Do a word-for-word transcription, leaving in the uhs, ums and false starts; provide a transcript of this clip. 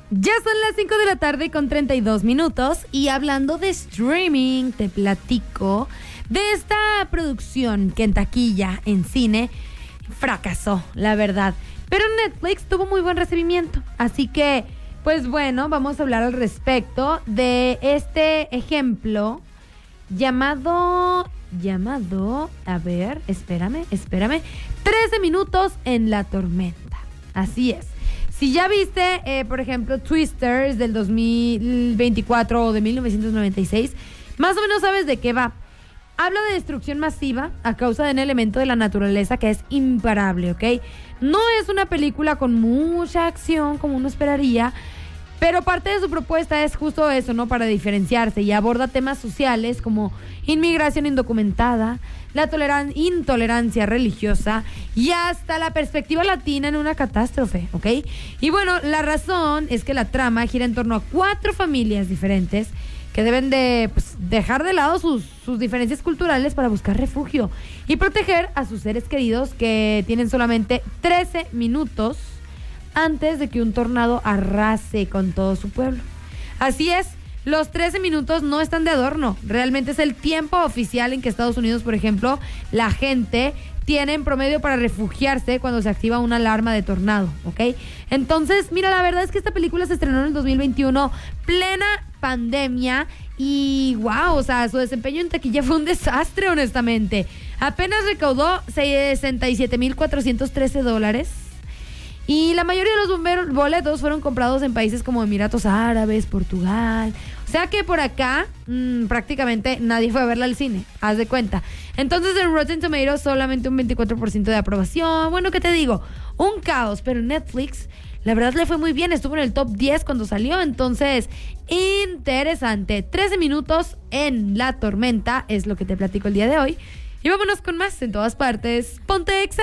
Ya son las cinco de la tarde con treinta y dos minutos y hablando de streaming, te platico de esta producción que en taquilla, en cine, fracasó, la verdad. Pero Netflix tuvo muy buen recibimiento, así que, pues bueno, vamos a hablar al respecto de este ejemplo llamado, llamado, a ver, espérame, espérame, trece minutos en la tormenta, así es. Si ya viste, eh, por ejemplo, Twisters del dos mil veinticuatro o de mil novecientos noventa y seis, más o menos sabes de qué va. Habla de destrucción masiva a causa de un elemento de la naturaleza que es imparable, ¿ok? No es una película con mucha acción como uno esperaría, pero parte de su propuesta es justo eso, ¿no? Para diferenciarse, y aborda temas sociales como inmigración indocumentada, la toleran- intolerancia religiosa y hasta la perspectiva latina en una catástrofe, ¿ok? Y bueno, la razón es que la trama gira en torno a cuatro familias diferentes que deben de pues, dejar de lado sus, sus diferencias culturales para buscar refugio y proteger a sus seres queridos que tienen solamente trece minutos antes de que un tornado arrase con todo su pueblo. Así es, los trece minutos no están de adorno, realmente es el tiempo oficial en que Estados Unidos, por ejemplo, la gente tiene en promedio para refugiarse cuando se activa una alarma de tornado, ¿ok? Entonces, mira, la verdad es que esta película se estrenó en el dos mil veintiuno, plena pandemia, y wow, o sea, su desempeño en taquilla fue un desastre, honestamente. Apenas recaudó sesenta y siete mil cuatrocientos trece dólares. Y la mayoría de los bomberos, boletos fueron comprados en países como Emiratos Árabes, Portugal. O sea que por acá mmm, prácticamente nadie fue a verla al cine, haz de cuenta. Entonces en Rotten Tomatoes solamente un veinticuatro por ciento de aprobación. Bueno, ¿qué te digo? Un caos, pero Netflix la verdad le fue muy bien. Estuvo en el top diez cuando salió, entonces interesante. trece minutos en la tormenta es lo que te platico el día de hoy. Y vámonos con más en todas partes. Ponte Exa.